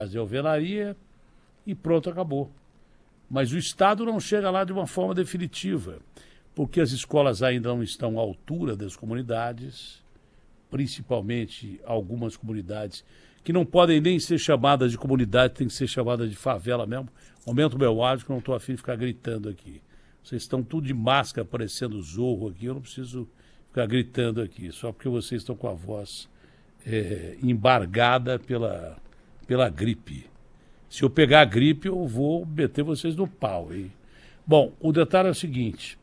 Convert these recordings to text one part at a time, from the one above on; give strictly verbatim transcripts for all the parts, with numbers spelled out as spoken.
fazer alvenaria e pronto, acabou. Mas o Estado não chega lá de uma forma definitiva, porque as escolas ainda não estão à altura das comunidades, principalmente algumas comunidades que não podem nem ser chamadas de comunidade, tem que ser chamadas de favela mesmo. Aumenta o meu áudio que eu não estou afim de ficar gritando aqui. Vocês estão tudo de máscara, parecendo Zorro aqui, eu não preciso ficar gritando aqui, só porque vocês estão com a voz é, embargada pela, pela gripe. Se eu pegar a gripe, eu vou meter vocês no pau, hein? Bom, o detalhe é o seguinte,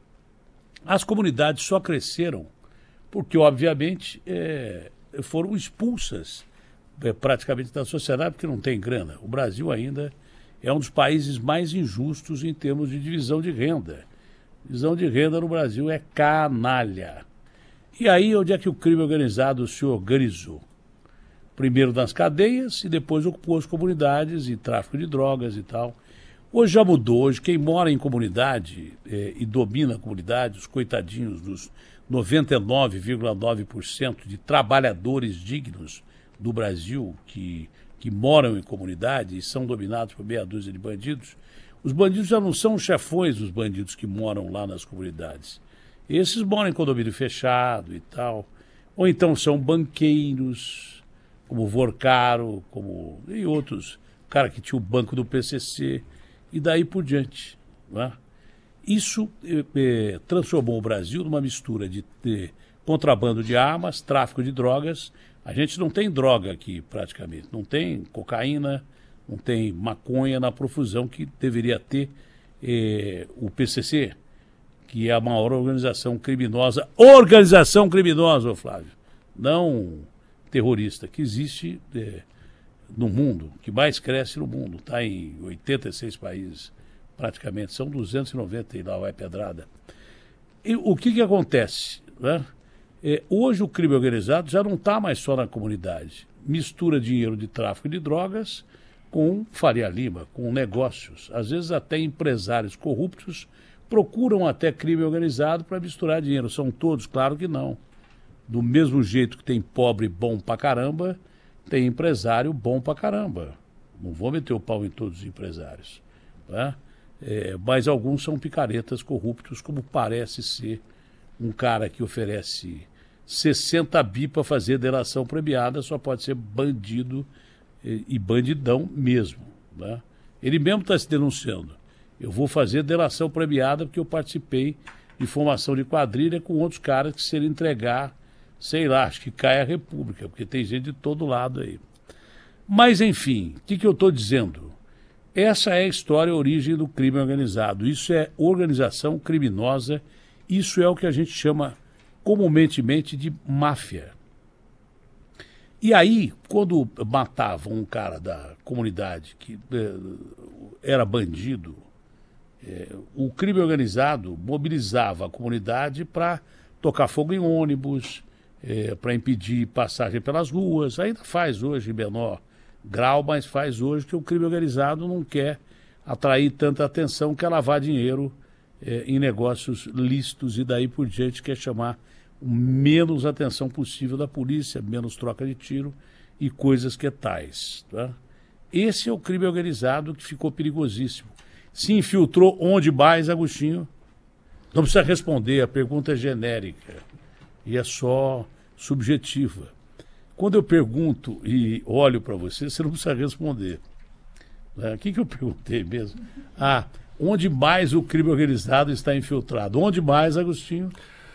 as comunidades só cresceram porque, obviamente, é, foram expulsas é, praticamente da sociedade, porque não tem grana. O Brasil ainda é um dos países mais injustos em termos de divisão de renda. Divisão de renda no Brasil é canalha. E aí, onde é que o crime organizado se organizou? Primeiro nas cadeias e depois ocupou as comunidades e tráfico de drogas e tal. Hoje já mudou. Hoje quem mora em comunidade eh, e domina a comunidade, os coitadinhos dos noventa e nove vírgula nove por cento de trabalhadores dignos do Brasil que, que moram em comunidade e são dominados por meia dúzia de bandidos, os bandidos já não são os chefões dos bandidos que moram lá nas comunidades. Esses moram em condomínio fechado e tal. Ou então são banqueiros, como Vorcaro, como e outros, o cara que tinha o banco do P C C, e daí por diante. Não é? Isso eh, transformou o Brasil numa mistura de, de contrabando de armas, tráfico de drogas. A gente não tem droga aqui praticamente, não tem cocaína, não tem maconha na profusão que deveria ter eh, o P C C, que é a maior organização criminosa, organização criminosa, ô Flávio, não terrorista, que existe é, no mundo, que mais cresce no mundo, está em oitenta e seis países, praticamente, são duzentos e noventa e lá vai pedrada. E o que que acontece? Né? É, hoje o crime organizado já não está mais só na comunidade, mistura dinheiro de tráfico de drogas com Faria Lima, com negócios, às vezes até empresários corruptos procuram até crime organizado para misturar dinheiro. São todos? Claro que não. Do mesmo jeito que tem pobre bom pra caramba, tem empresário bom pra caramba. Não vou meter o pau em todos os empresários. Tá? É, mas alguns são picaretas corruptos, como parece ser um cara que oferece sessenta bi para fazer delação premiada, só pode ser bandido e, e bandidão mesmo. Tá? Ele mesmo está se denunciando. Eu vou fazer delação premiada porque eu participei de formação de quadrilha com outros caras que se ele entregar, sei lá, acho que cai a República, porque tem gente de todo lado aí. Mas, enfim, o que, que eu estou dizendo? Essa é a história, a origem do crime organizado. Isso é organização criminosa, isso é o que a gente chama comumente de máfia. E aí, quando matavam um cara da comunidade que eh, era bandido, É, o crime organizado mobilizava a comunidade para tocar fogo em ônibus, é, para impedir passagem pelas ruas. Ainda faz hoje em menor grau, mas faz hoje que o crime organizado não quer atrair tanta atenção, quer lavar dinheiro é, em negócios lícitos e daí por diante quer chamar o menos atenção possível da polícia, menos troca de tiro e coisas que tais. Tá? Esse é o crime organizado que ficou perigosíssimo. Se infiltrou onde mais, Agostinho? Não precisa responder, a pergunta é genérica e é só subjetiva. Quando eu pergunto e olho para você, você não precisa responder. O que, que eu perguntei mesmo? Ah, onde mais o crime organizado está infiltrado? Onde mais, Agostinho?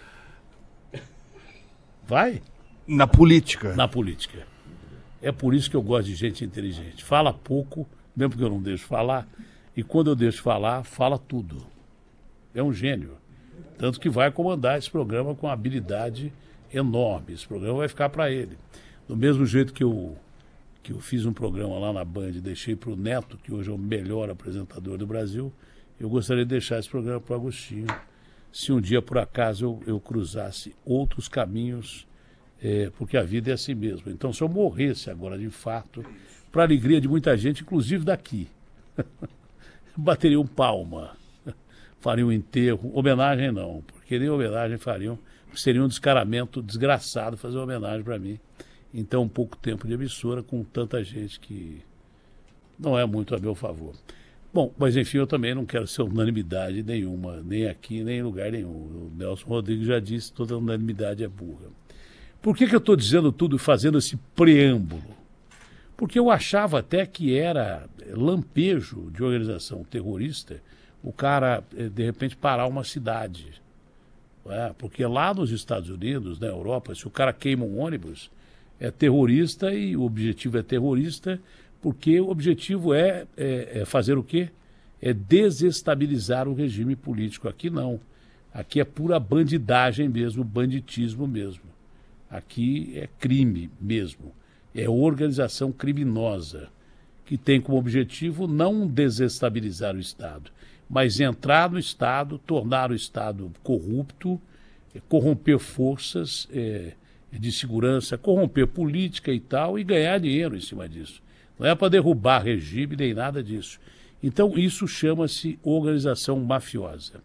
Vai? Na política. Na política. É por isso que eu gosto de gente inteligente. Fala pouco, mesmo porque eu não deixo falar. E quando eu deixo falar, fala tudo. É um gênio. Tanto que vai comandar esse programa com uma habilidade enorme. Esse programa vai ficar para ele. Do mesmo jeito que eu, que eu fiz um programa lá na Band e deixei para o Neto, que hoje é o melhor apresentador do Brasil, eu gostaria de deixar esse programa para o Agostinho. Se um dia, por acaso, eu, eu cruzasse outros caminhos, é, porque a vida é assim mesmo. Então, se eu morresse agora de infarto, para a alegria de muita gente, inclusive daqui, bateriam palma, fariam enterro, homenagem não, porque nem homenagem fariam, seria um descaramento desgraçado fazer uma homenagem para mim. Então, um pouco tempo de emissora com tanta gente que não é muito a meu favor. Bom, mas enfim, eu também não quero ser unanimidade nenhuma, nem aqui, nem em lugar nenhum. O Nelson Rodrigues já disse que toda unanimidade é burra. Por que que eu estou dizendo tudo e fazendo esse preâmbulo? Porque eu achava até que era lampejo de organização terrorista o cara, de repente, parar uma cidade. É, porque lá nos Estados Unidos, na Europa, se o cara queima um ônibus, é terrorista e o objetivo é terrorista, porque o objetivo é, é, é fazer o quê? É desestabilizar o regime político. Aqui não. Aqui é pura bandidagem mesmo, banditismo mesmo. Aqui é crime mesmo. É organização criminosa, que tem como objetivo não desestabilizar o Estado, mas entrar no Estado, tornar o Estado corrupto, corromper forças é, de segurança, corromper política e tal, e ganhar dinheiro em cima disso. Não é para derrubar regime nem nada disso. Então isso chama-se organização mafiosa.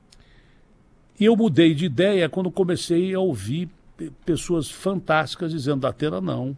E eu mudei de ideia quando comecei a ouvir pessoas fantásticas dizendo: Datena, não,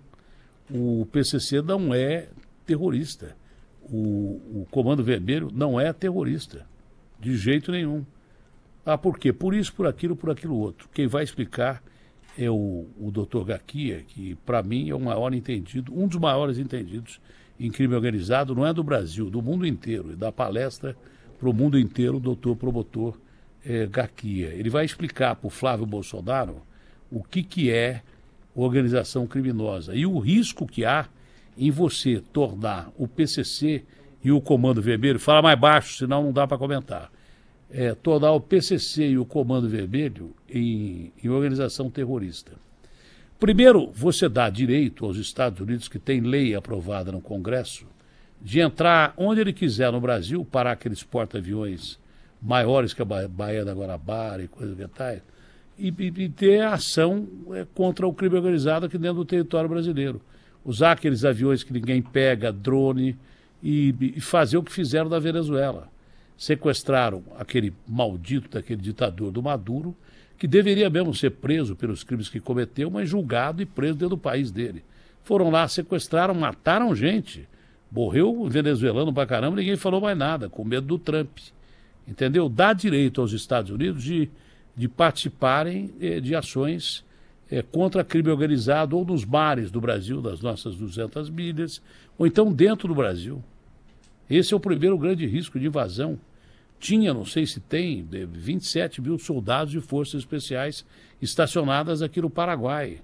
o P C C não é terrorista. O, o Comando Vermelho não é terrorista, de jeito nenhum. Ah, por quê? Por isso, por aquilo, por aquilo outro. Quem vai explicar é o, o doutor Gaquia, que para mim é o maior entendido, um dos maiores entendidos em crime organizado, não é do Brasil, do mundo inteiro. E dá palestra para o mundo inteiro, o doutor promotor é, Gaquia. Ele vai explicar para o Flávio Bolsonaro o que, que é organização criminosa e o risco que há em você tornar o P C C e o Comando Vermelho, fala mais baixo, senão não dá para comentar, é, tornar o P C C e o Comando Vermelho em, em organização terrorista. Primeiro, você dá direito aos Estados Unidos, que tem lei aprovada no Congresso, de entrar onde ele quiser no Brasil, parar aqueles porta-aviões maiores que a ba Baía da Guanabara e coisa que tal, e, e, e ter ação é, contra o crime organizado aqui dentro do território brasileiro. Usar aqueles aviões que ninguém pega, drone, e, e fazer o que fizeram na Venezuela. Sequestraram aquele maldito daquele ditador do Maduro, que deveria mesmo ser preso pelos crimes que cometeu, mas julgado e preso dentro do país dele. Foram lá, sequestraram, mataram gente. Morreu um venezuelano pra caramba, ninguém falou mais nada, com medo do Trump. Entendeu? Dá direito aos Estados Unidos de, de participarem eh, de ações É, contra crime organizado, ou nos mares do Brasil, das nossas duzentas milhas, ou então dentro do Brasil. Esse é o primeiro grande risco de invasão. Tinha, não sei se tem, vinte e sete mil soldados de forças especiais estacionadas aqui no Paraguai.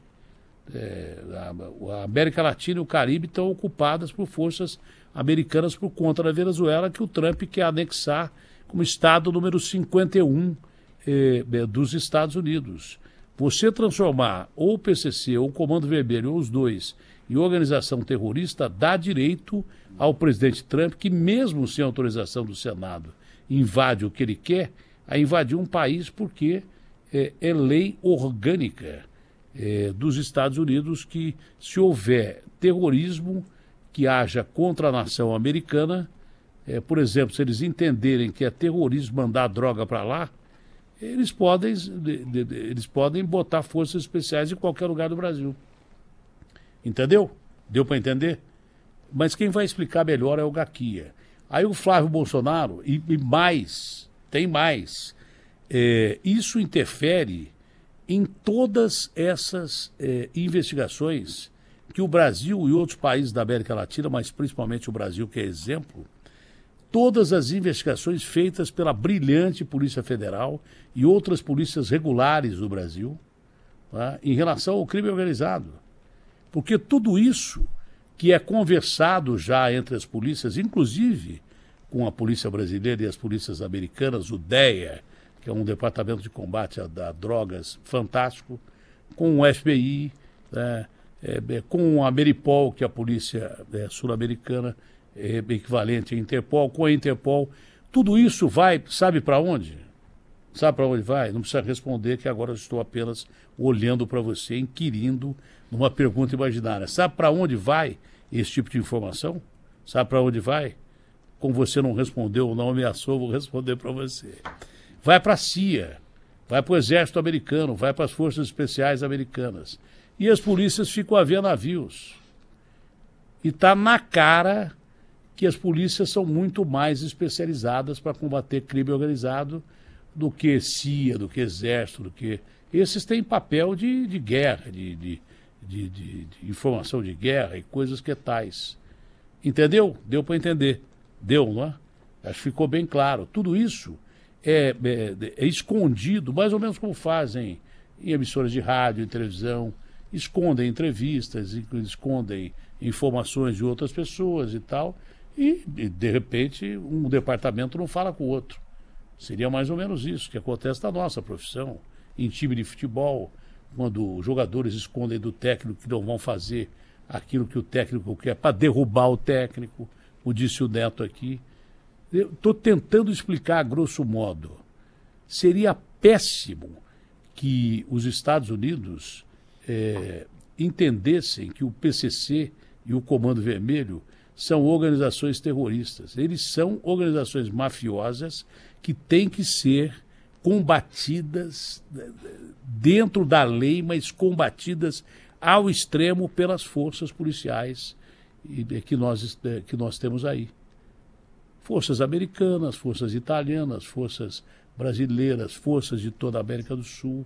É, a, a América Latina e o Caribe estão ocupadas por forças americanas por conta da Venezuela, que o Trump quer anexar como estado número cinquenta e um é, dos Estados Unidos. Você transformar ou o P C C ou o Comando Vermelho, ou os dois, em organização terrorista, dá direito ao presidente Trump, que mesmo sem autorização do Senado, invade o que ele quer, a invadir um país porque é, é lei orgânica é, dos Estados Unidos que, se houver terrorismo que haja contra a nação americana, é, por exemplo, se eles entenderem que é terrorismo mandar droga para lá, Eles podem, de, de, de, eles podem botar forças especiais em qualquer lugar do Brasil. Entendeu? Deu para entender? Mas quem vai explicar melhor é o Gaquia. Aí o Flávio Bolsonaro, e, e mais, tem mais. É, isso interfere em todas essas é, investigações que o Brasil e outros países da América Latina, mas principalmente o Brasil, que é exemplo, todas as investigações feitas pela brilhante Polícia Federal e outras polícias regulares do Brasil, tá, em relação ao crime organizado. Porque tudo isso que é conversado já entre as polícias, inclusive com a polícia brasileira e as polícias americanas, o DEA, que é um departamento de combate a, a drogas fantástico, com o F B I, né, é, com a Meripol, que é a polícia é, sul-americana, é, equivalente à Interpol, com a Interpol, tudo isso vai, sabe para onde? Sabe para onde vai? Não precisa responder, que agora eu estou apenas olhando para você, inquirindo numa pergunta imaginária. Sabe para onde vai esse tipo de informação? Sabe para onde vai? Como você não respondeu ou não ameaçou, vou responder para você. Vai para a C I A, vai para o Exército Americano, vai para as Forças Especiais Americanas. E as polícias ficam a ver navios. E está na cara que as polícias são muito mais especializadas para combater crime organizado do que C I A, do que Exército, do que... Esses têm papel de, de guerra, de, de, de, de, de informação de guerra e coisas que tais. Entendeu? Deu para entender. Deu, não é? Acho que ficou bem claro. Tudo isso é, é, é escondido, mais ou menos como fazem em emissoras de rádio, em televisão, escondem entrevistas, escondem informações de outras pessoas e tal, e, e de repente um departamento não fala com o outro. Seria mais ou menos isso que acontece na nossa profissão, em time de futebol, quando os jogadores escondem do técnico que não vão fazer aquilo que o técnico quer para derrubar o técnico, o disse o Neto aqui. Estou tentando explicar a grosso modo. Seria péssimo que os Estados Unidos é, entendessem que o P C C e o Comando Vermelho são organizações terroristas. Eles são organizações mafiosas que têm que ser combatidas dentro da lei, mas combatidas ao extremo pelas forças policiais que nós, que nós temos aí. Forças americanas, forças italianas, forças brasileiras, forças de toda a América do Sul,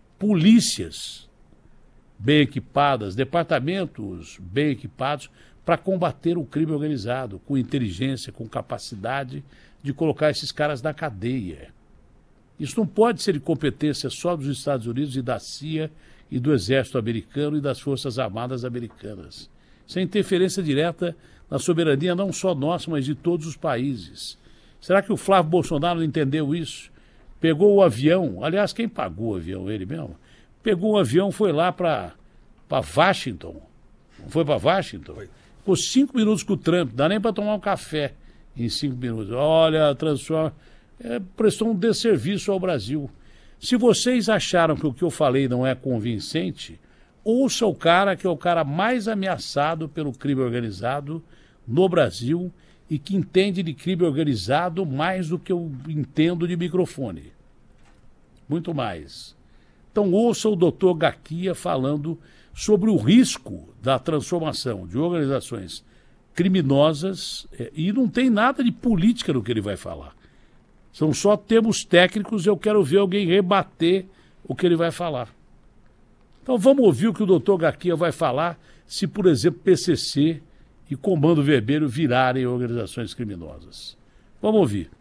polícias bem equipadas, departamentos bem equipados para combater o crime organizado, com inteligência, com capacidade de colocar esses caras na cadeia. Isso não pode ser de competência só dos Estados Unidos e da C I A e do Exército americano e das Forças Armadas americanas. Isso é interferência direta na soberania não só nossa, mas de todos os países. Será que o Flávio Bolsonaro não entendeu isso? Pegou o avião, aliás, quem pagou o avião? Ele mesmo? Pegou o avião, foi lá para Washington. Não foi para Washington? Foi. Ficou cinco minutos com o Trump, dá nem para tomar um café em cinco minutos. Olha, transforma... É, prestou um desserviço ao Brasil. Se vocês acharam que o que eu falei não é convincente, ouça o cara que é o cara mais ameaçado pelo crime organizado no Brasil e que entende de crime organizado mais do que eu entendo de microfone. Muito mais. Então ouça o doutor Gaquia falando sobre o risco da transformação de organizações criminosas é, e não tem nada de política no que ele vai falar. São só termos técnicos e eu quero ver alguém rebater o que ele vai falar. Então vamos ouvir o que o doutor Gaquia vai falar se, por exemplo, P C C e Comando Vermelho virarem organizações criminosas. Vamos ouvir.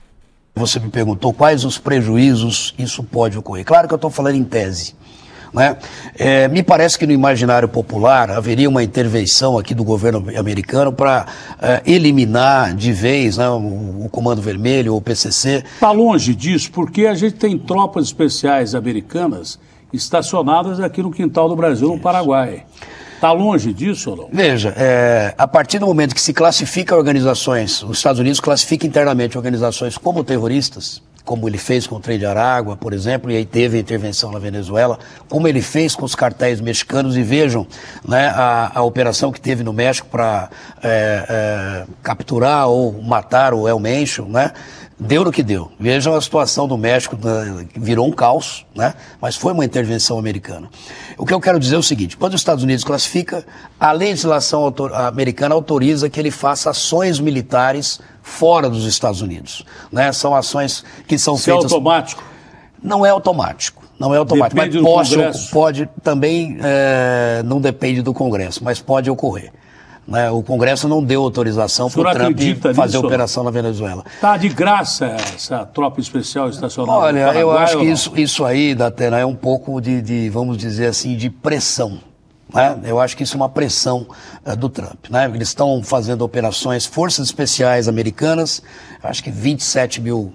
Você me perguntou quais os prejuízos isso pode ocorrer. Claro que eu estou falando em tese. Né? É, me parece que no imaginário popular haveria uma intervenção aqui do governo americano para é, eliminar de vez, né, o, o Comando Vermelho ou o P C C. Está longe disso, porque a gente tem tropas especiais americanas estacionadas aqui no quintal do Brasil, no Paraguai. Está longe disso ou não? Veja, é, a partir do momento que se classifica organizações, os Estados Unidos classifica internamente organizações como terroristas, como ele fez com o Trem de Aragua, por exemplo, e aí teve a intervenção na Venezuela, como ele fez com os cartéis mexicanos, e vejam, né, a, a operação que teve no México para é, é, capturar ou matar o El Mencho, né, deu no que deu. Vejam a situação do México, né, virou um caos, né, mas foi uma intervenção americana. O que eu quero dizer é o seguinte: quando os Estados Unidos classifica, a legislação autor, americana autoriza que ele faça ações militares fora dos Estados Unidos, né? São ações que são Isso feitas... é automático? Não é automático, não é automático, depende mas pode, do pode também, é, não depende do Congresso, mas pode ocorrer. Né? O Congresso não deu autorização para o Trump fazer a operação na Venezuela. Está de graça essa tropa especial estacionada? Olha, no Paraguai, eu acho que não? isso, isso aí, Datena, é um pouco de, de, vamos dizer assim, de pressão. Né? Eu acho que isso é uma pressão uh, do Trump. Né? Eles estão fazendo operações, forças especiais americanas, acho que vinte e sete mil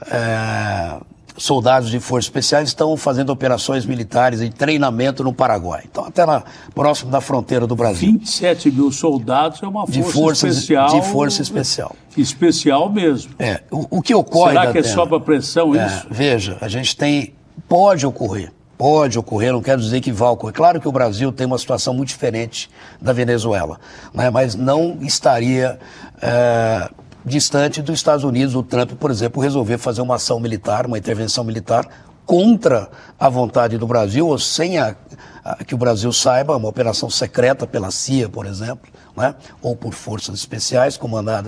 uh, soldados de forças especiais estão fazendo operações militares em treinamento no Paraguai. Então, até na, próximo da fronteira do Brasil. vinte e sete mil soldados é uma força de forças, especial. De força especial. Especial mesmo. É, o, o que ocorre... Será que Datena, é só para pressão é, isso? Veja, a gente tem... Pode ocorrer. Pode ocorrer, não quero dizer que vai ocorrer. Claro que o Brasil tem uma situação muito diferente da Venezuela, né? Mas não estaria é, distante dos Estados Unidos, o Trump, por exemplo, resolver fazer uma ação militar, uma intervenção militar contra a vontade do Brasil, ou sem a, a, que o Brasil saiba, uma operação secreta pela C I A, por exemplo, né? Ou por forças especiais comandadas